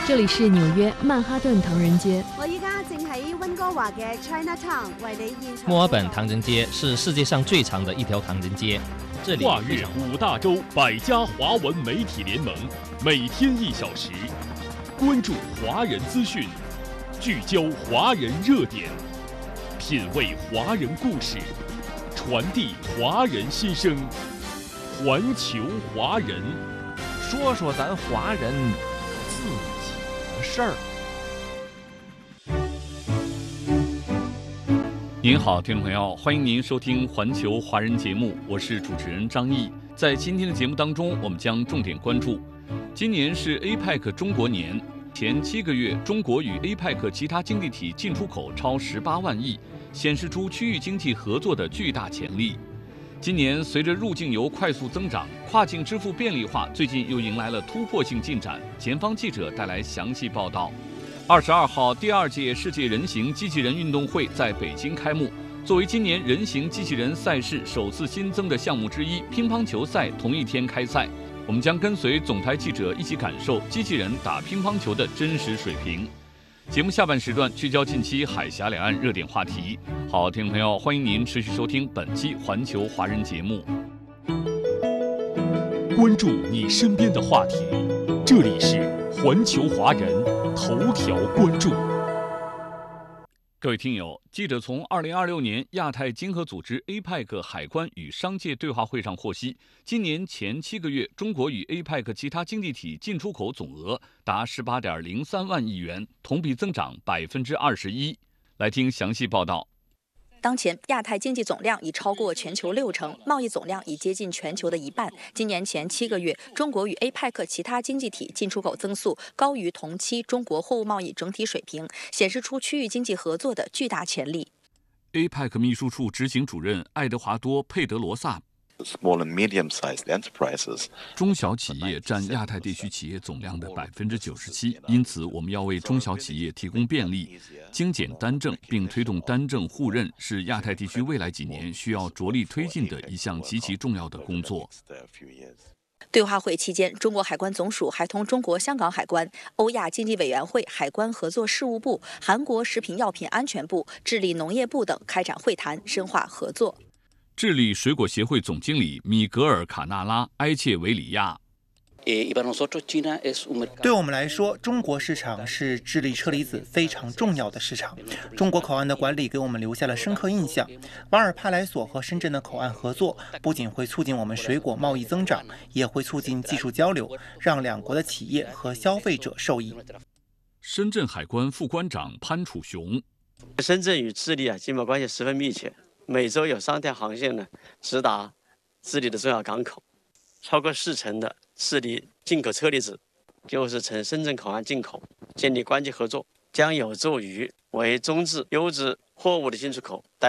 这里是纽约曼哈顿唐人街。 我依家正喺温哥華嘅 Chinatown 為你現場。 墨爾本唐人街是世界上最长的一条唐人街，这里跨越5大洲100家华文媒体联盟，每天1小时，关注华人资讯，聚焦华人热点，品味华人故事，传递华人心声，环球华人， 说说咱华人自己的事儿。 您好，听众朋友，欢迎您收听环球华人节目，我是主持人张毅。在今天的节目当中，我们将重点关注，今年是 APEC 中国年，前7个月，中国与 APEC 其他经济体进出口超18万亿，显示出区域经济合作的巨大潜力。今年随着入境游快速增长，跨境支付便利化最近又迎来了突破性进展。前方记者带来详细报道。22号，第2届世界人形机器人运动会在北京开幕。作为今年人形机器人赛事首次新增的项目之一，乒乓球赛同一天开赛。我们将跟随总台记者一起感受机器人打乒乓球的真实水平。节目下半时段聚焦近期海峡两岸热点话题。好，听众朋友，欢迎您持续收听本期环球华人节目。 关注你身边的话题，这里是环球华人头条关注。 各位听友，记者从2026年亚太经合组织 APEC 海关与商界对话会上获悉，今年前7个月，中国与 APEC 其他经济体进出口总额达18.03万亿元，同比增长21%。来听详细报道。 当前亚太经济总量已超过全球60%，贸易总量已接近全球的一半。今年前7个月，中国与 APEC 其他经济体进出口增速高于同期中国货物贸易整体水平，显示出区域经济合作的巨大潜力。 APEC 秘书处执行主任爱德华多·佩德罗萨。 Small and medium-sized enterprises. 中小企业占亚太地区企业总量的97%，因此我们要为中小企业提供便利、精简单证，并推动单证互认，是亚太地区未来几年需要着力推进的一项极其重要的工作。 对话会期间，中国海关总署还同中国香港海关、欧亚经济委员会海关合作事务部、韩国食品药品安全部、智利农业部等开展会谈，深化合作。 智利水果协会总经理米格尔·卡纳拉·埃切维里亚。 对我们来说，中国市场是智利车厘子非常重要的市场。中国口岸的管理给我们留下了深刻印象。瓦尔帕莱索和深圳的口岸合作，不仅会促进我们水果贸易增长，也会促进技术交流，让两国的企业和消费者受益。 深圳海关副关长潘楚雄。 深圳与智利经贸关系十分密切。每周有3条航线直达智利的重要港口，超过40%的智利进口车厘子就是从深圳口岸进口。建立关系合作将有助于为中质优质货物的进出口带